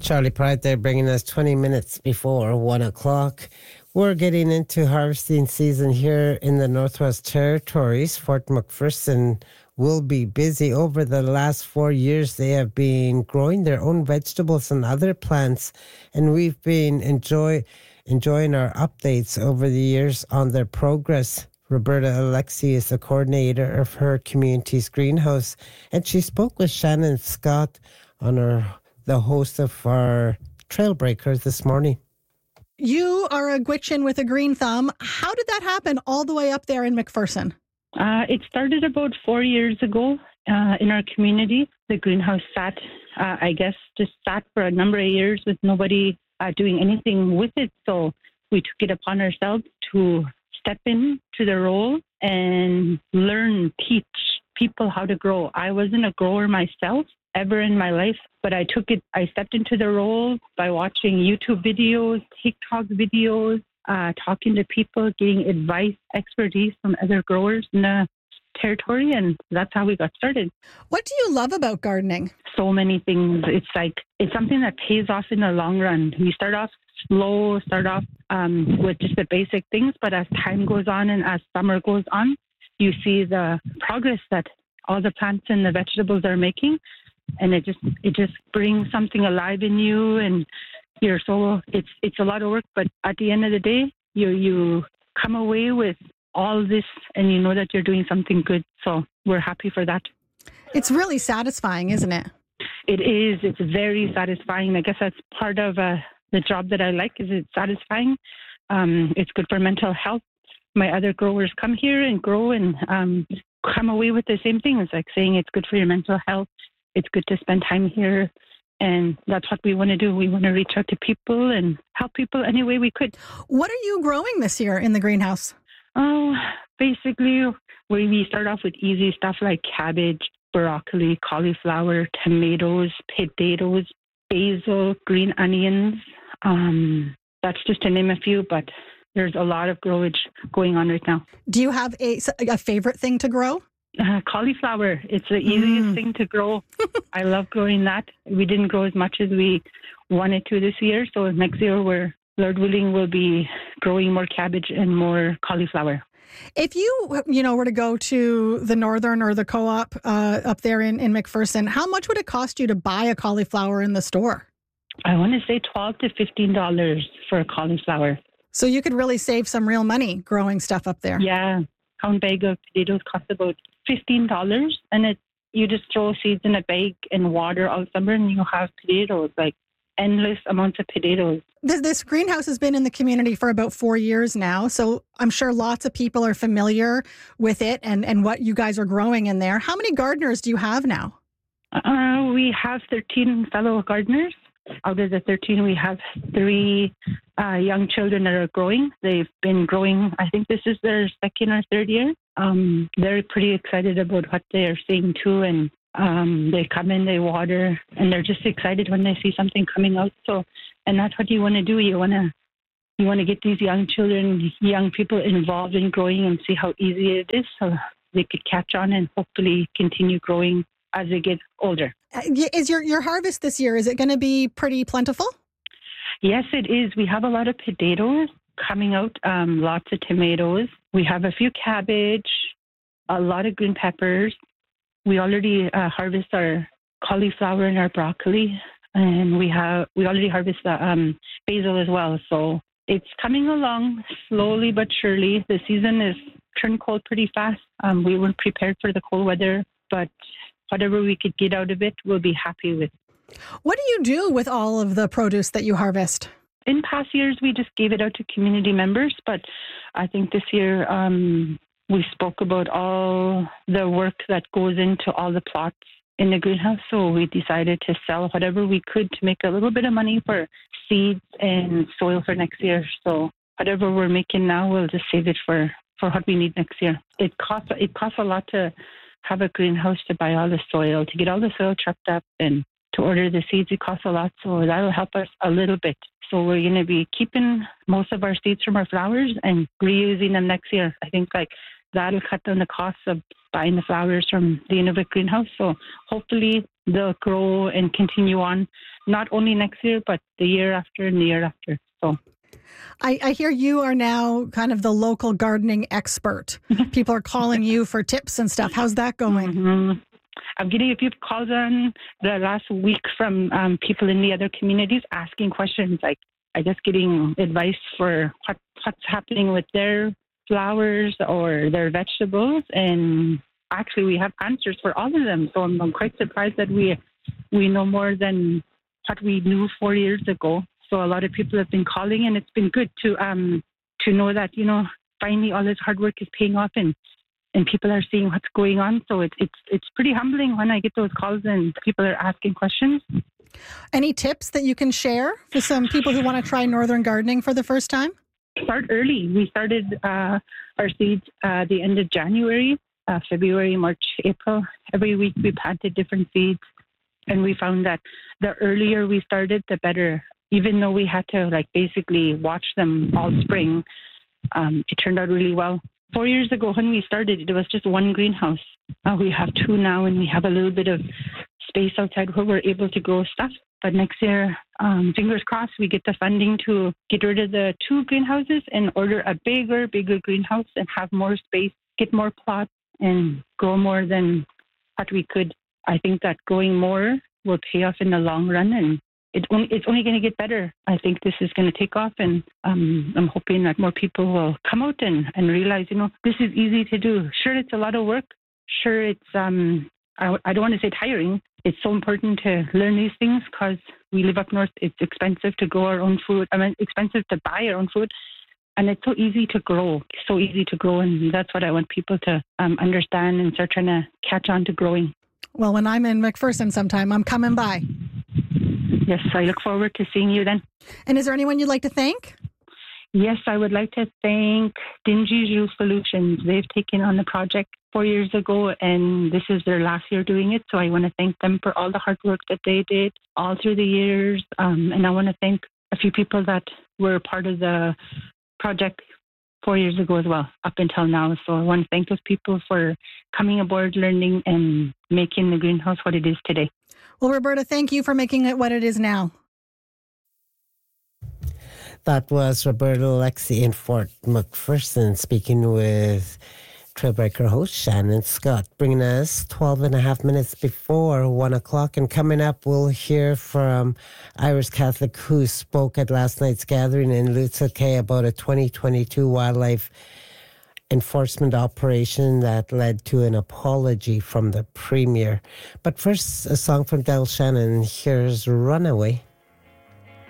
Charlie Pride there, bringing us 20 minutes before 1 o'clock. We're getting into harvesting season here in the Northwest Territories. Fort McPherson will be busy. Over the last 4 years, they have been growing their own vegetables and other plants, and we've been enjoying our updates over the years on their progress. Roberta Alexi is the coordinator of her community's greenhouse, and she spoke with Shannon Scott the host of our Trailbreakers this morning. You are a Gwich'in with a green thumb. How did that happen all the way up there in McPherson? It started about 4 years ago in our community. The greenhouse sat for a number of years with nobody doing anything with it. So we took it upon ourselves to step into the role and teach people how to grow. I wasn't a grower myself ever in my life, but I stepped into the role by watching YouTube videos, TikTok videos, talking to people, getting advice, expertise from other growers in the territory, and that's how we got started. What do you love about gardening? So many things. It's something that pays off in the long run. You start off slow, with just the basic things, but as time goes on and as summer goes on, you see the progress that all the plants and the vegetables are making, and it just brings something alive in you, and it's a lot of work, but at the end of the day, you come away with all this and you know that you're doing something good. So we're happy for that. It's really satisfying, isn't it? It is. It's very satisfying. I guess that's part of the job that I like, is it's satisfying. It's good for mental health. My other growers come here and grow and come away with the same thing. It's like saying it's good for your mental health. It's good to spend time here. And that's what we want to do. We want to reach out to people and help people any way we could. What are you growing this year in the greenhouse? Oh, basically, we start off with easy stuff like cabbage, broccoli, cauliflower, tomatoes, potatoes, basil, green onions. That's just to name a few, but there's a lot of growage going on right now. Do you have a favorite thing to grow? Cauliflower. It's the easiest thing to grow. I love growing that. We didn't grow as much as we wanted to this year, so next year Lord willing, we'll be growing more cabbage and more cauliflower. If you were to go to the Northern or the co-op up there in McPherson, how much would it cost you to buy a cauliflower in the store? I want to say $12 to $15 for a cauliflower. So you could really save some real money growing stuff up there. Yeah. Pound bag of potatoes costs about $15, and you just throw seeds in a bag and water all summer, and you have potatoes, like endless amounts of potatoes. This greenhouse has been in the community for about 4 years now, so I'm sure lots of people are familiar with it and what you guys are growing in there. How many gardeners do you have now? We have 13 fellow gardeners. Out of the 13, we have 3 young children that are growing. They've been growing, I think this is their second or third year. They're pretty excited about what they are seeing too, and they come in, they water, and they're just excited when they see something coming out. So, and that's what you want to do. You want to get these young children, young people involved in growing and see how easy it is, so they could catch on and hopefully continue growing as they get older. Is your harvest this year, is it going to be pretty plentiful? Yes, it is. We have a lot of potatoes coming out, lots of tomatoes. We have a few cabbage, a lot of green peppers. We already harvest our cauliflower and our broccoli, and we already harvest the basil as well. So it's coming along slowly but surely. The season is turned cold pretty fast. We weren't prepared for the cold weather, but whatever we could get out of it, we'll be happy with. What do you do with all of the produce that you harvest? In past years, we just gave it out to community members, but I think this year we spoke about all the work that goes into all the plots in the greenhouse, so we decided to sell whatever we could to make a little bit of money for seeds and soil for next year. So whatever we're making now, we'll just save it for what we need next year. It costs a lot to have a greenhouse, to buy all the soil, to get all the soil trucked up, and to order the seeds. It costs a lot, so that'll help us a little bit. So we're going to be keeping most of our seeds from our flowers and reusing them next year. I think that'll cut down the cost of buying the flowers from the Inuvik greenhouse. So hopefully they'll grow and continue on, not only next year, but the year after and the year after. So I hear you are now kind of the local gardening expert. People are calling you for tips and stuff. How's that going? Mm-hmm. I'm getting a few calls on the last week from people in the other communities asking questions. Like, I guess getting advice for what's happening with their flowers or their vegetables. And actually, we have answers for all of them. So I'm quite surprised that we know more than what we knew 4 years ago. So a lot of people have been calling, and it's been good to know that, you know, finally all this hard work is paying off, and people are seeing what's going on. So it's pretty humbling when I get those calls and people are asking questions. Any tips that you can share for some people who want to try northern gardening for the first time? Start early. We started our seeds the end of January, February, March, April. Every week we planted different seeds, and we found that the earlier we started, the better. Even though we had to basically watch them all spring, it turned out really well. 4 years ago when we started, it was just one greenhouse. We have two now, and we have a little bit of space outside where we're able to grow stuff. But next year, fingers crossed, we get the funding to get rid of the two greenhouses and order a bigger greenhouse and have more space, get more plots, and grow more than what we could. I think that growing more will pay off in the long run, and it's only going to get better. I think this is going to take off, and I'm hoping that more people will come out and realize, you know, this is easy to do. Sure, it's a lot of work. Sure, it's I don't want to say tiring. It's so important to learn these things because we live up north. It's expensive to grow our own food. Expensive to buy our own food. And it's so easy to grow. And that's what I want people to understand and start trying to catch on to growing. Well, when I'm in McPherson sometime, I'm coming by. Yes, I look forward to seeing you then. And is there anyone you'd like to thank? Yes, I would like to thank Dingy Zoo Solutions. They've taken on the project 4 years ago, and this is their last year doing it. So I want to thank them for all the hard work that they did all through the years. And I want to thank a few people that were part of the project 4 years ago as well, up until now. So I want to thank those people for coming aboard, learning, and making the greenhouse what it is today. Well, Roberta, thank you for making it what it is now. That was Roberta Alexi in Fort McPherson speaking with Trailbreaker host Shannon Scott, bringing us 12 and a half minutes before 1 o'clock. And coming up, we'll hear from Irish Catholic who spoke at last night's gathering in Lutzelk'e about a 2022 wildlife enforcement operation that led to an apology from the Premier. But first, a song from Del Shannon. Here's Runaway.